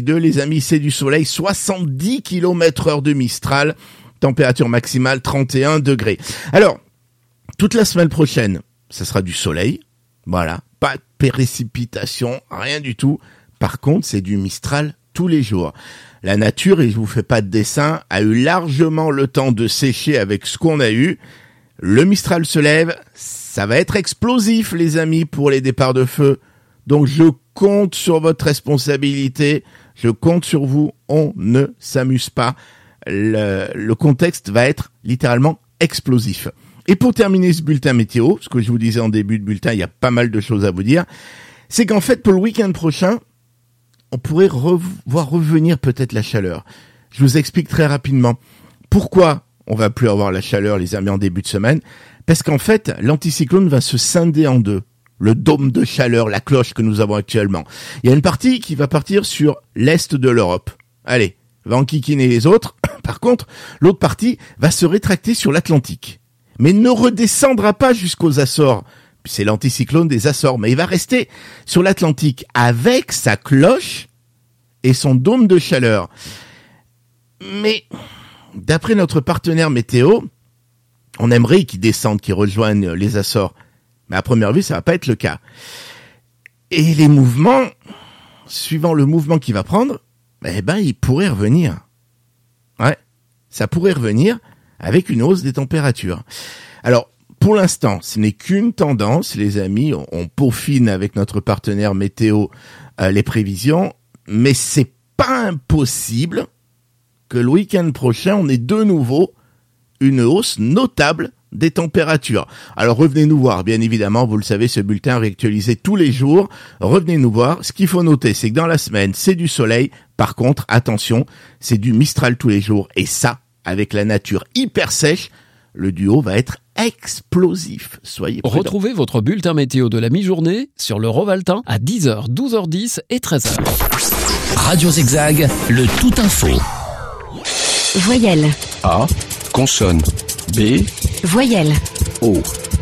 2, les amis, c'est du soleil, 70 km/h de Mistral, température maximale 31 degrés. Alors, toute la semaine prochaine, ça sera du soleil, voilà, pas de précipitation, rien du tout. Par contre, c'est du Mistral tous les jours. La nature, et je vous fais pas de dessin, a eu largement le temps de sécher avec ce qu'on a eu. Le Mistral se lève, ça va être explosif, les amis, pour les départs de feu. Donc, je compte sur votre responsabilité, je compte sur vous, on ne s'amuse pas. Le contexte va être littéralement explosif. Et pour terminer ce bulletin météo, ce que je vous disais en début de bulletin, il y a pas mal de choses à vous dire, c'est qu'en fait, pour le week-end prochain, on pourrait voir revenir peut-être la chaleur. Je vous explique très rapidement. Pourquoi on va plus avoir la chaleur, les amis, en début de semaine? Parce qu'en fait, l'anticyclone va se scinder en deux. Le dôme de chaleur, la cloche que nous avons actuellement. Il y a une partie qui va partir sur l'est de l'Europe. Allez, va enquiquiner les autres. Par contre, l'autre partie va se rétracter sur l'Atlantique. Mais ne redescendra pas jusqu'aux Açores. C'est l'anticyclone des Açores, mais il va rester sur l'Atlantique avec sa cloche et son dôme de chaleur. Mais, d'après notre partenaire météo, on aimerait qu'il descende, qu'il rejoigne les Açores. Mais à première vue, ça va pas être le cas. Et les mouvements, suivant le mouvement qu'il va prendre, il pourrait revenir. Ouais, ça pourrait revenir avec une hausse des températures. Alors, pour l'instant, ce n'est qu'une tendance, les amis. On peaufine avec notre partenaire météo les prévisions, mais c'est pas impossible que le week-end prochain, on ait de nouveau une hausse notable des températures. Alors revenez nous voir, bien évidemment, vous le savez, ce bulletin est réactualisé tous les jours. Revenez nous voir. Ce qu'il faut noter, c'est que dans la semaine, c'est du soleil. Par contre, attention, c'est du Mistral tous les jours. Et ça, avec la nature hyper sèche, le duo va être explosif. Soyez prudents. Retrouvez votre bulletin météo de la mi-journée sur le Rovaltin à 10h, 12h10 et 13h. Radio Zigzag, le tout info. Voyelle. A. Consonne. B. Voyelle. O.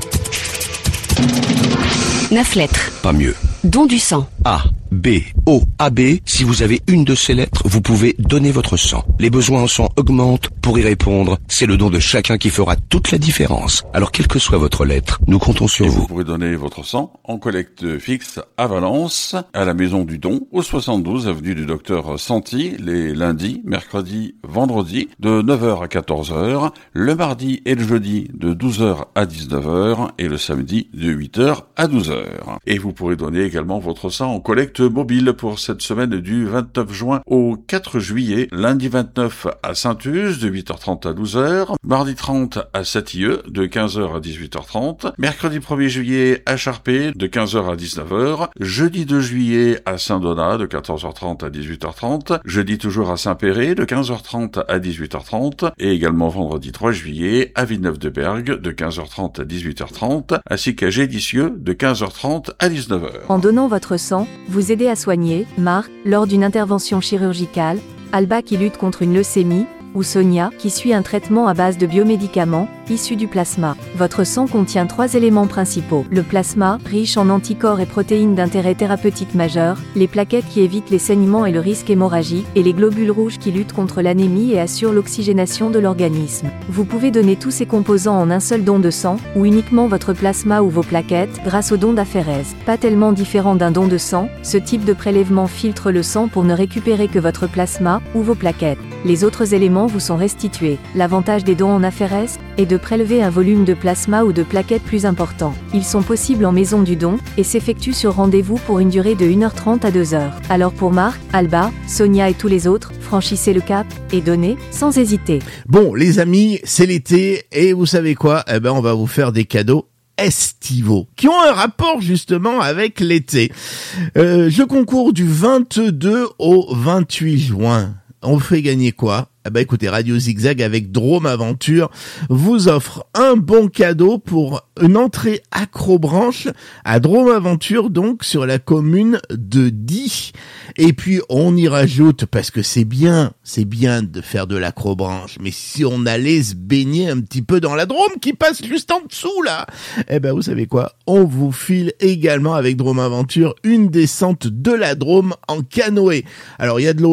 9 lettres. Pas mieux. Don du sang. A, B, O, AB. Si vous avez une de ces lettres, vous pouvez donner votre sang. Les besoins en sang augmentent. Pour y répondre, c'est le don de chacun qui fera toute la différence. Alors, quelle que soit votre lettre, nous comptons sur vous. Vous pourrez donner votre sang en collecte fixe à Valence, à la Maison du Don, au 72 avenue du Docteur Santi, les lundis, mercredis, vendredis, de 9h à 14h, le mardi et le jeudi, de 12h à 19h, et le samedi, de 8h à 12h. Et vous pourrez donner également votre sang en collecte mobile pour cette semaine du 29 juin au 4 juillet, lundi 29 à Saint-Uz, de 8h30 à 12h, mardi 30 à Satilleux, de 15h à 18h30, mercredi 1er juillet à Charpé, de 15h à 19h, jeudi 2 juillet à Saint-Donat, de 14h30 à 18h30, jeudi toujours à Saint-Péret, de 15h30 à 18h30, et également vendredi 3 juillet à Villeneuve-de-Bergue, de 15h30 à 18h30, ainsi qu'à Gédicieux, de 15h30 à 19h. En donnant votre sang, vous aidez à soigner Marc lors d'une intervention chirurgicale, Alba qui lutte contre une leucémie, ou Sonia qui suit un traitement à base de biomédicaments issus du plasma. Votre sang contient 3 éléments principaux. Le plasma, riche en anticorps et protéines d'intérêt thérapeutique majeur, les plaquettes qui évitent les saignements et le risque hémorragique, et les globules rouges qui luttent contre l'anémie et assurent l'oxygénation de l'organisme. Vous pouvez donner tous ces composants en un seul don de sang, ou uniquement votre plasma ou vos plaquettes, grâce au don d'aphérèse. Pas tellement différent d'un don de sang, ce type de prélèvement filtre le sang pour ne récupérer que votre plasma, ou vos plaquettes. Les autres éléments vous sont restitués. L'avantage des dons en aphérèse est de prélever un volume de plasma ou de plaquettes plus important. Ils sont possibles en maison du don et s'effectuent sur rendez-vous pour une durée de 1h30 à 2h. Alors pour Marc, Alba, Sonia et tous les autres, franchissez le cap et donnez sans hésiter. Bon, les amis, c'est l'été et vous savez quoi? On va vous faire des cadeaux estivaux qui ont un rapport justement avec l'été. Je concours du 22 au 28 juin. On fait gagner quoi? Écoutez, Radio Zigzag avec Drôme Aventure vous offre un bon cadeau pour une entrée accrobranche à Drôme Aventure, donc sur la commune de Die. Et puis on y rajoute, parce que c'est bien de faire de l'acrobranche, mais si on allait se baigner un petit peu dans la Drôme qui passe juste en dessous là, vous savez quoi? On vous file également avec Drôme Aventure une descente de la Drôme en canoë. Alors il y a de l'eau